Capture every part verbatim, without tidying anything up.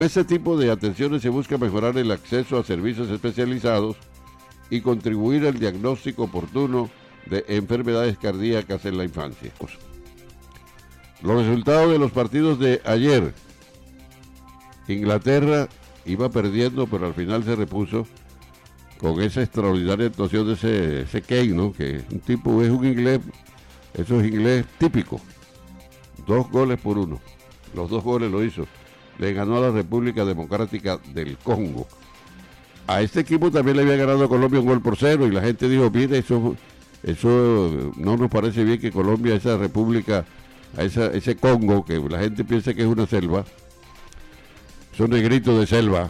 Ese tipo de atenciones se busca mejorar el acceso a servicios especializados y contribuir al diagnóstico oportuno de enfermedades cardíacas en la infancia. Los resultados de los partidos de ayer. Inglaterra iba perdiendo, pero al final se repuso con esa extraordinaria actuación de ese, ese Kane, ¿no? Que es un tipo, es un inglés, eso es inglés típico. Dos goles por uno. Los dos goles lo hizo. Le ganó a la República Democrática del Congo. A este equipo también le había ganado a Colombia un gol por cero y la gente dijo, mire, eso, eso no nos parece bien que Colombia, esa república, a esa, ese Congo, que la gente piensa que es una selva, son negritos de selva.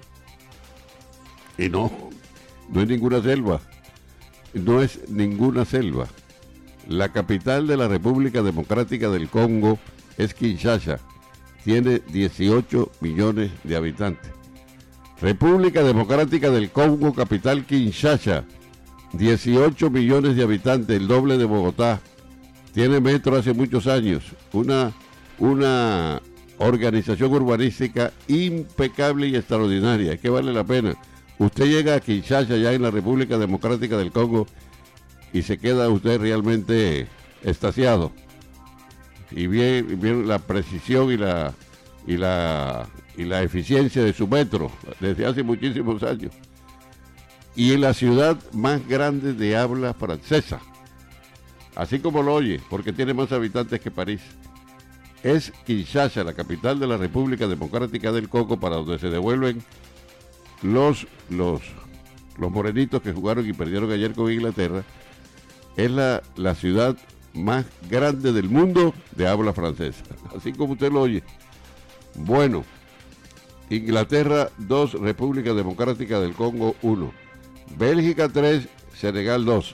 Y no, no es ninguna selva. No es ninguna selva. La capital de la República Democrática del Congo es Kinshasa. Tiene dieciocho millones de habitantes. República Democrática del Congo, capital Kinshasa, dieciocho millones de habitantes, el doble de Bogotá. Tiene metro hace muchos años. Una, una organización urbanística impecable y extraordinaria, que vale la pena. Usted llega a Kinshasa, ya en la República Democrática del Congo, y se queda usted realmente extasiado. Y bien, bien la precisión y la y la y la eficiencia de su metro desde hace muchísimos años. Y en la ciudad más grande de habla francesa, así como lo oye, porque tiene más habitantes que París, es Kinshasa, la capital de la República Democrática del Congo, para donde se devuelven los los los morenitos que jugaron y perdieron ayer con Inglaterra. Es la, la ciudad más grande del mundo de habla francesa, así como usted lo oye. Bueno, Inglaterra dos, República Democrática del Congo uno, Bélgica tres, Senegal dos.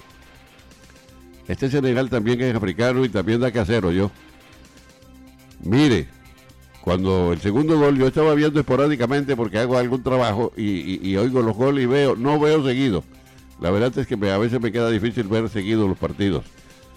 Este Senegal también es africano y también da casero yo. Mire, cuando el segundo gol, yo estaba viendo esporádicamente porque hago algún trabajo y, y, y oigo los goles y veo, no veo seguido. La verdad es que me, a veces me queda difícil ver seguidos los partidos.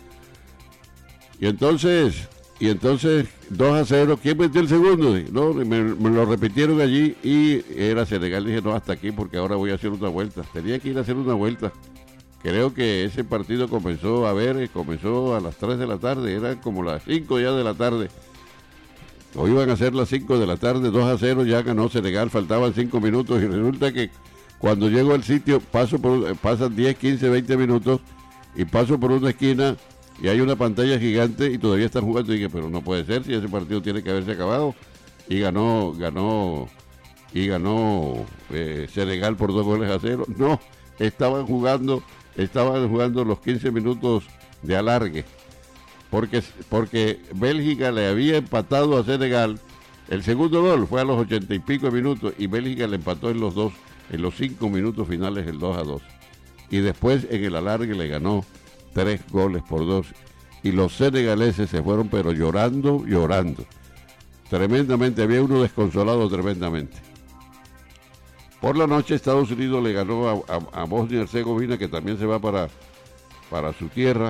Y entonces, y entonces dos a cero, ¿quién metió el segundo? No, me, me lo repitieron allí y era Senegal. Dije, no, hasta aquí porque ahora voy a hacer una vuelta. Tenía que ir a hacer una vuelta. Creo que ese partido comenzó, a ver, comenzó a las tres de la tarde, eran como las cinco ya de la tarde. Hoy iban a ser las cinco de la tarde, dos a cero, ya ganó Senegal, faltaban cinco minutos y resulta que cuando llego al sitio, paso por, pasan diez, quince, veinte minutos y paso por una esquina y hay una pantalla gigante y todavía están jugando. Y dije, pero no puede ser, si ese partido tiene que haberse acabado. Y ganó, ganó, y ganó eh, Senegal por dos goles a cero. No, estaban jugando, estaban jugando los quince minutos de alargue. Porque, porque Bélgica le había empatado a Senegal. El segundo gol fue a los ochenta y pico minutos y Bélgica le empató en los dos, en los cinco minutos finales el dos a dos. Y después en el alargue le ganó tres goles por dos. Y los senegaleses se fueron pero llorando, llorando. Tremendamente, había uno desconsolado tremendamente. Por la noche Estados Unidos le ganó a, a, a Bosnia y Herzegovina, que también se va para, para su tierra.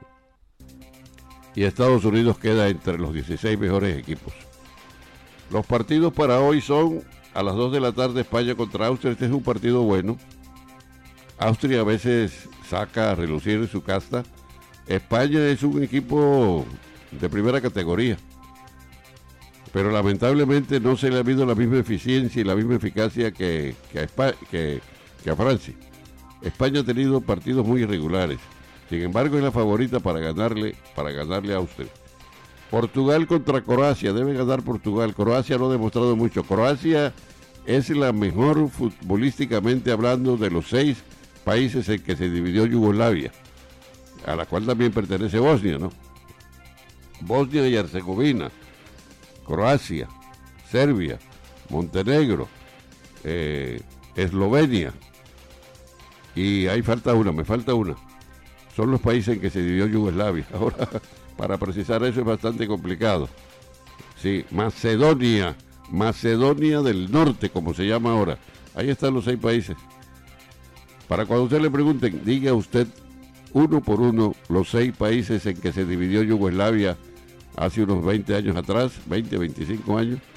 Y Estados Unidos queda entre los dieciséis mejores equipos. Los partidos para hoy son a las dos de la tarde, España contra Austria. Este es un partido bueno. Austria a veces saca a relucir su casta. España es un equipo de primera categoría, pero lamentablemente no se le ha habido la misma eficiencia y la misma eficacia que, que, a, España, que, que a Francia. España ha tenido partidos muy irregulares. Sin embargo, es la favorita para ganarle, para ganarle a Austria. Portugal contra Croacia, debe ganar Portugal. Croacia no ha demostrado mucho. Croacia es la mejor futbolísticamente hablando de los seis países en que se dividió Yugoslavia, a la cual también pertenece Bosnia, ¿no? Bosnia y Herzegovina, Croacia, Serbia, Montenegro, eh, Eslovenia, y ahí falta una, me falta una. Son los países en que se dividió Yugoslavia. Ahora, para precisar eso es bastante complicado. Sí, Macedonia, Macedonia del Norte, como se llama ahora. Ahí están los seis países. Para cuando usted le pregunten, diga usted uno por uno los seis países en que se dividió Yugoslavia hace unos veinte años atrás, veinte, veinticinco años.